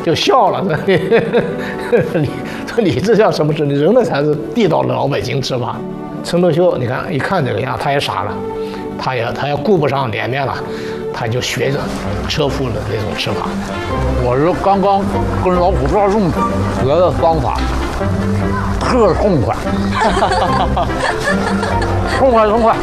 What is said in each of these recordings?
就笑了。你这叫什么吃？你扔的才是地道的老百姓吃法。陈独秀，你看一看这个样，他也傻了，他也顾不上脸面了，他就学着车夫的那种吃法。 我是刚刚跟老虎抓粽子学的方法，特痛快，痛快。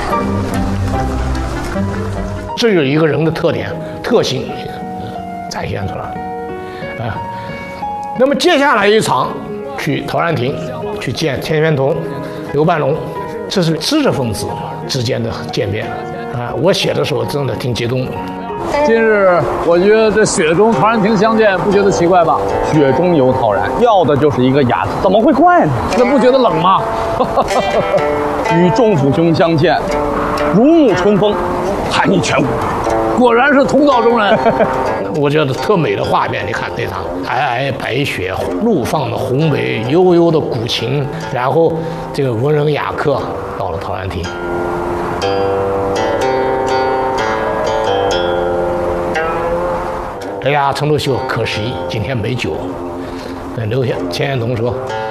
这就是一个人的特点特性展现出来啊。那么接下来一场去陶然亭去见钱玄同、刘半农，这是知识分子之间的见面啊。我写的时候真的挺激动的。 今日我觉得这雪中陶然亭相见，不觉得奇怪吧？ 雪中有陶然，要的就是一个雅字，怎么会怪呢？ 那不觉得冷吗？ 与仲甫兄相见，如沐春风，寒意全无。 果然是同道中人。 我觉得特美的画面，你看那场皑皑白雪，怒放的红梅，悠悠的古琴，然后这个文人雅客到了陶然亭。哎呀，陈独秀可惜今天没酒。钱玄同说：“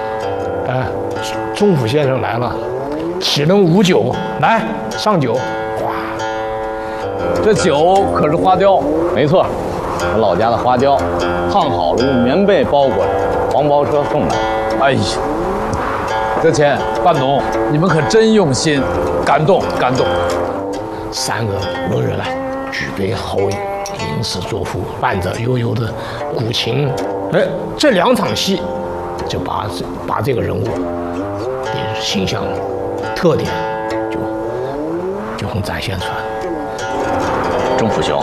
仲甫先生来了，岂能无酒？来上酒。”哇， 这酒可是花雕， 没错，我老家的花雕，烫好了用棉被包裹着，黄包车送来。 哎呀，这钱半农，你们可真用心，感动。 三个文人来举杯豪饮，吟诗作赋，伴着悠悠的古琴。这两场戏就把这个人物的形象特点就很展现出来。 仲甫兄，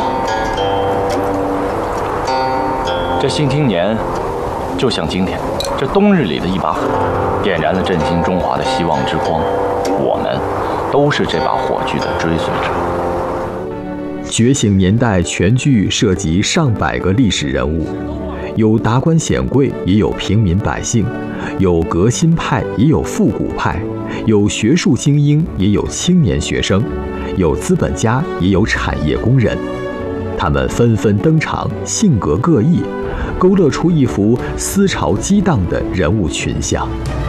这新青年就像今天这冬日里的一把火，点燃了振兴中华的希望之光。我们都是这把火炬的追随者。 觉醒年代全剧涉及上百个历史人物，有达官显贵，也有平民百姓，有革新派，也有复古派，有学术精英，也有青年学生，有资本家，也有产业工人。他们纷纷登场，性格各异，勾勒出一幅思潮激荡的人物群像。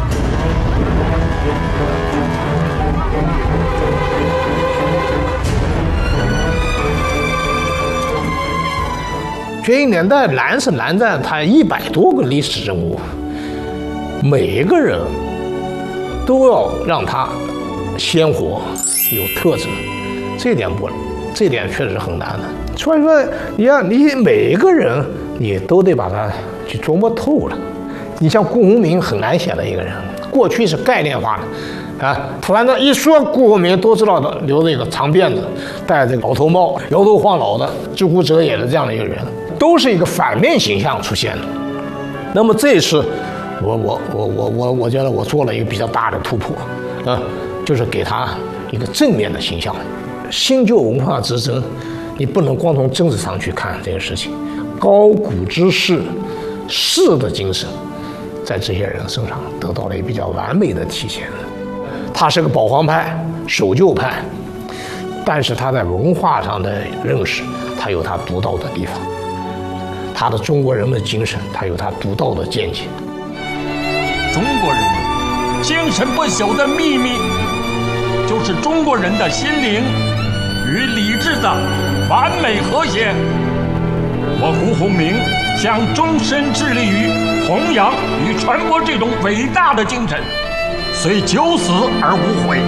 觉醒年代难是难在它100多个历史人物，每一个人都要让他鲜活有特质，这点确实很难的。所以说，你每一个人你都得把他去琢磨透了。你像顾鸿铭很难写的一个人，过去是概念化的啊，反正一说顾鸿铭都知道的，留着一个长辫子，戴这个老头帽，摇头晃脑的，知乎者也的这样的一个人，都是一个反面形象出现的。那么这一次，我觉得我做了一个比较大的突破啊，就是给他一个正面的形象。新旧文化之争，你不能光从政治上去看这个事情，高古之士，士的精神，在这些人身上得到了一个比较完美的体现。他是个保皇派、守旧派，但是他在文化上的认识，他有他独到的地方。他的中国人的精神，他有他独到的见解。 中国人精神不朽的秘密，就是中国人的心灵与理智的完美和谐。我顾鸿铭将终身致力于弘扬与传播这种伟大的精神，虽九死而无悔。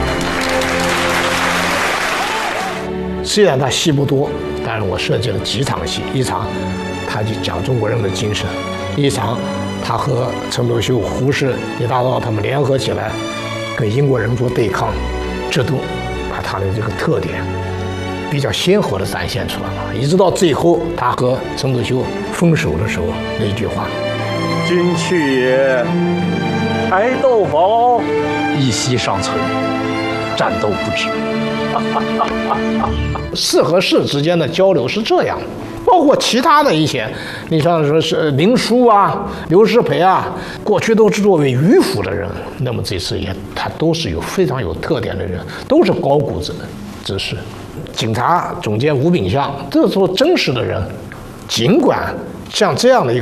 虽然他戏不多，但是我设计了几场戏，一场他就讲中国人的精神，一场他和陈独秀、胡适、李大钊他们联合起来跟英国人做对抗，这都把他的这个特点比较鲜活地展现出来了。一直到最后他和陈独秀分手的时候那一句话：“ 君去也，爱斗否？ 一息尚存，战斗不止。” 士和士之间的交流是这样，包括其他的一些，你像说是林殊啊、刘师培啊，过去都是作为迂腐的人，那么这次他都是有非常有特点的人，都是高古之士。警察总监吴秉象，这时候真实的人，尽管像这样的一个